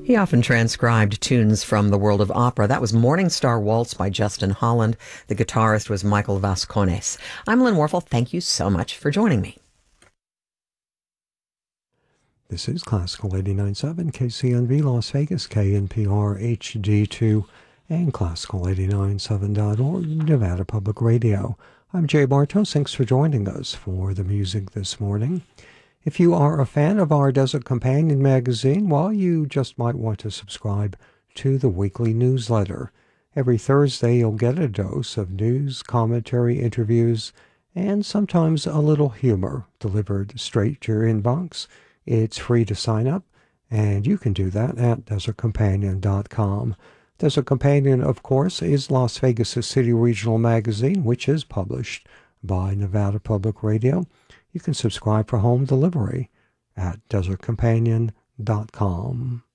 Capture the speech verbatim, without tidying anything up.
He often transcribed tunes from the world of opera. That was Morning Star Waltz by Justin Holland. The guitarist was Michael Vascones. I'm Lynn Warfel. Thank you so much for joining me. This is Classical eighty-nine point seven K C N V Las Vegas, K N P R H D two, and Classical eighty-nine seven dot org, Nevada Public Radio. I'm Jay Bartos. Thanks for joining us for the music this morning. If you are a fan of our Desert Companion magazine, well, you just might want to subscribe to the weekly newsletter. Every Thursday, you'll get a dose of news, commentary, interviews, and sometimes a little humor delivered straight to your inbox. It's free to sign up, and you can do that at desert companion dot com. Desert Companion, of course, is Las Vegas' city regional magazine, which is published by Nevada Public Radio. You can subscribe for home delivery at desert companion dot com.